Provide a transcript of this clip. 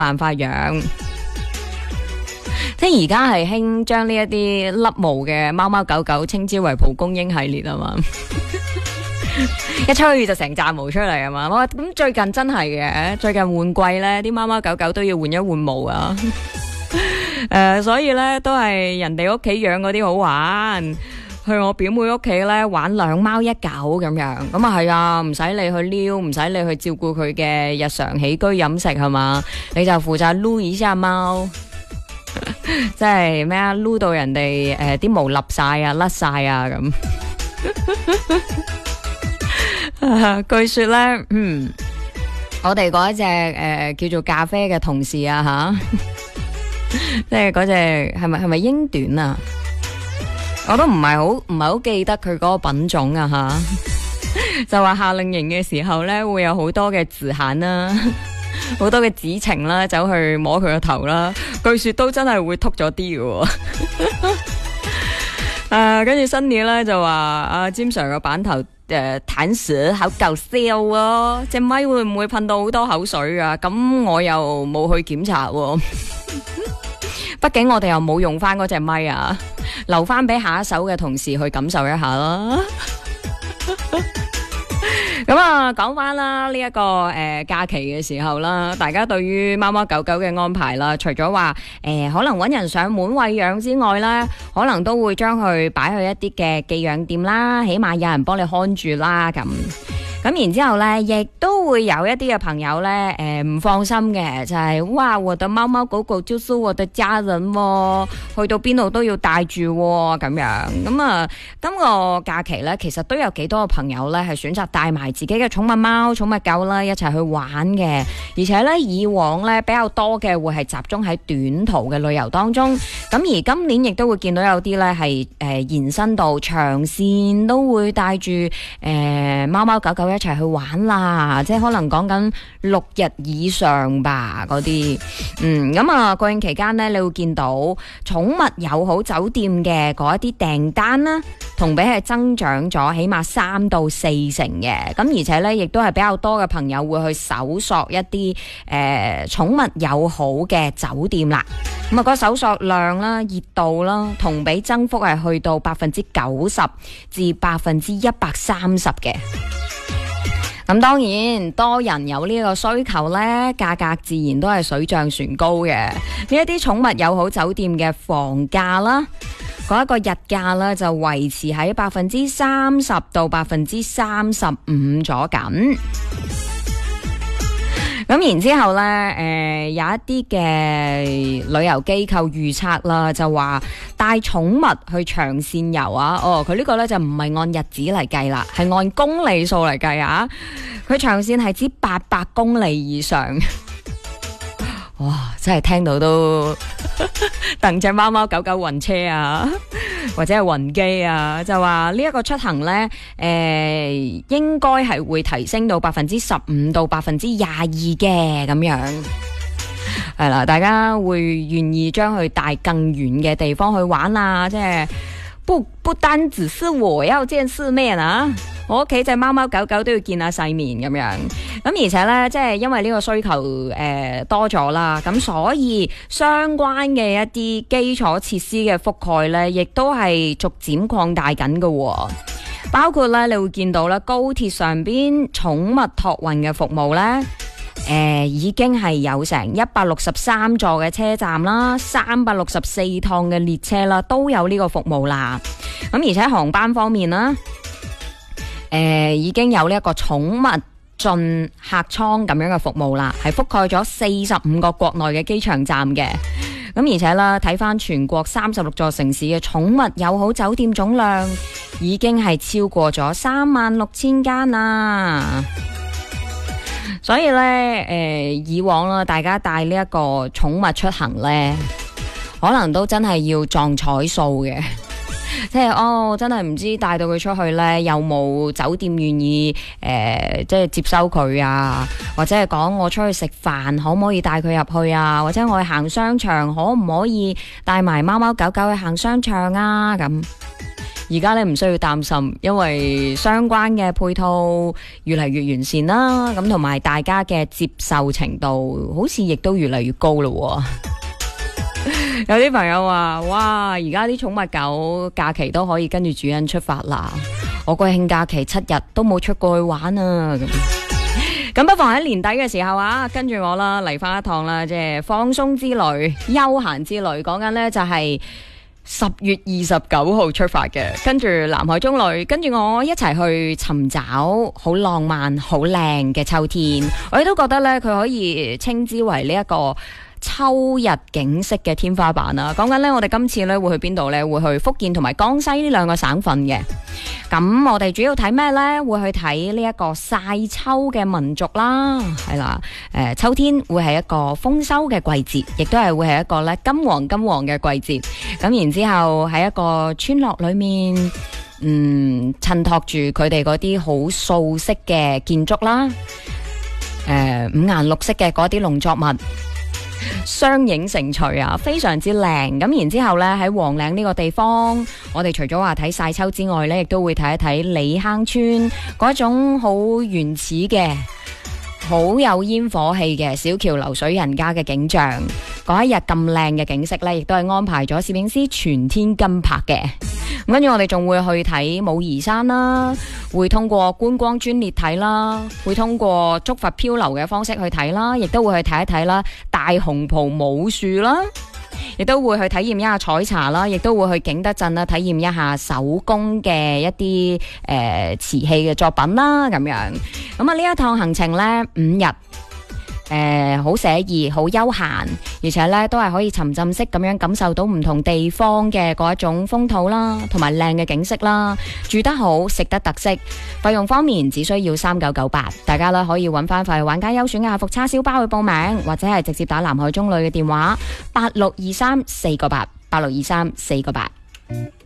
辦法養。即係而家係興將呢一啲甩毛嘅貓貓狗狗稱之為蒲公英系列啊嘛，一吹就成紮毛出嚟啊嘛。咁最近真係嘅，最近換季咧，啲貓貓狗狗都要換一換毛啊。所以咧都係人哋屋企養嗰啲好玩。去我表妹屋企咧玩兩貓一狗咁樣，咁啊係啊，唔使你去撩，唔使你去照顧佢嘅日常起居飲食係嘛，你就負責擼一下貓。即係咩啊？擼到人哋啲毛立晒啊，甩晒啊咁。據說咧，我哋嗰一隻叫做咖啡嘅同事啊吓，即係嗰隻係咪英短啊？我都唔係好記得佢嗰個品種啊吓。就話夏令營嘅時候咧，會有好多嘅字眼啦。好多嘅指情啦，走去摸佢個頭啦，據說都真係會禿咗啲嘅。跟住新年咧就話阿詹 Sir 個版頭彈舌好夠笑咯，隻咪會唔會噴到好多口水啊？咁我又冇去檢查喎，畢竟我哋又冇用翻嗰隻咪啊，留翻俾下一手嘅同事去感受一下啦。咁啊，講翻啦，呢一個假期嘅時候啦，大家對於貓貓狗狗嘅安排啦，除咗話可能搵人上門餵養之外啦，可能都會將佢擺去一啲嘅寄養店啦，起碼有人幫你看住啦咁。咁然之後咧，亦都會有一啲嘅朋友咧，唔放心嘅，就係哇，我的貓貓狗狗就是我的家人喎，去到邊度都要帶住喎，咁樣。咁啊，今個假期咧，其實都有幾多個朋友咧係選擇帶埋自己嘅寵物貓、寵物狗啦一齊去玩嘅，而且咧以往咧比較多嘅會係集中喺短途嘅旅遊當中，咁而今年亦都會見到有啲咧係延伸到長線都會帶住貓貓狗狗一齊去玩啦，即係可能講緊6日以上吧嗰啲。咁啊國慶期間呢，你會見到寵物友好酒店嘅嗰一啲訂單啦，同比係增長咗起碼3到4成嘅。咁而且呢，亦都係比較多嘅朋友會去搜索一啲寵物友好嘅酒店啦。咁啊個搜索量啦、熱度啦，同比增幅係去到90%至130%嘅。咁當然多人有呢個需求呢，價格自然都係水漲船高嘅。呢一啲寵物友好酒店嘅房價啦，嗰一個日價呢，就維持喺30%到35%左緊。咁然之後呢，有一啲嘅旅遊機構預測啦，就話帶寵物去長線遊啊，佢呢個呢就唔係按日子嚟計啦，係按公里數嚟計啊。佢長線係指800公里以上。哇！真係聽到都等隻貓貓狗狗暈車啊，或者係暈機啊，就話呢一個出行呢，應該係會提升到15%到22%嘅咁樣。係啦，大家會願意將佢帶更遠嘅地方去玩啊，即係不單只是我要見世面啊，我屋企隻貓貓狗狗都要見下世面咁樣。咁而且呢，即係因為呢個需求多咗啦，咁所以相關嘅一啲基礎設施嘅覆蓋呢，亦都係逐漸擴大緊嘅。包括呢，你會見到啦，高鐵上邊寵物託運嘅服務呢，已經係有成163座嘅車站啦，364趟嘅列車啦，都有呢個服務啦。咁而且航班方面啦，已經有呢一個寵物進客艙咁樣嘅服務啦，係覆蓋咗45個國內嘅機場站嘅。咁而且啦，睇翻全國36座城市嘅寵物友好酒店總量，已經係超過咗36000間啦。所以咧，以往啦，大家帶呢一個寵物出行咧，可能都真係要撞彩數嘅。即係真係唔知帶到佢出去呢，有冇酒店願意即係接收佢啊？或者係講我出去食飯，可唔可以帶佢入去啊？或者我去行商場，可唔可以帶埋貓貓狗狗去行商場啊？咁而家咧唔需要擔心，因為相關嘅配套越嚟越完善啦，咁同埋大家嘅接受程度好似亦都越嚟越高咯。有啲朋友話：哇，而家啲寵物狗假期都可以跟住主人出發啦！我國慶假期7日都冇出過去玩啊！咁不妨喺年底嘅時候啊，跟住我啦嚟翻一趟啦，即係放鬆之旅、休閒之旅。講緊呢就係10月29號出發嘅，跟住南海中旅，跟住我一齊去尋找好浪漫、好靚嘅秋天。我亦都覺得呢，佢可以稱之為呢一個秋日景色嘅天花板啊！講緊呢，我哋今次呢會去邊度呢？會去福建同埋江西呢兩個省份嘅。咁我哋主要睇咩呢？會去睇呢一個曬秋嘅民族啦，係啦。秋天會係一個豐收嘅季節，亦都係會係一個咧金黃嘅季節。咁然之後喺一個村落裏面，襯托住佢哋嗰啲好素色嘅建築啦，五顏六色嘅嗰啲農作物。相映成趣啊，非常之靚。咁然之後呢，喺黃嶺呢個地方，我哋除咗話睇曬秋之外呢，亦都會睇一睇李坑村嗰種好原始嘅、好有煙火氣嘅小橋流水人家嘅景象。嗰一日咁靚嘅景色呢，亦都係安排咗攝影師全天跟拍嘅。咁跟住我哋仲會去睇武夷山啦，會通過觀光專列睇啦，會通過竹筏漂流嘅方式去睇啦，亦都會去睇一睇啦大紅袍武樹啦，亦都會去體驗一下採茶啦，亦都會去景德鎮啦體驗一下手工嘅一啲瓷器嘅作品啦咁樣。咁啊呢一趟行程呢，5日。好寫意，好休閒，而且咧都係可以沉浸式咁樣感受到唔同地方嘅嗰一種風土啦，同埋靚嘅景色啦，住得好，食得特色。費用方面只需要3998，大家咧可以揾翻快玩家優選嘅客服叉燒包去報名，或者係直接打南海中旅嘅電話8623 4個88623 4個8。